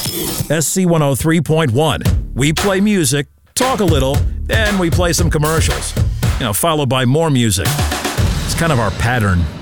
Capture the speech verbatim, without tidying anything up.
S C one oh three point one. We play music, talk a little, then we play some commercials. You know, followed by more music. It's kind of our pattern.